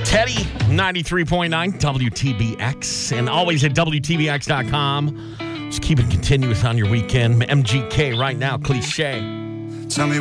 Teddy, 93.9 WTBX, and always at WTBX.com. Just keep it continuous on your weekend. MGK right now, cliche. Tell me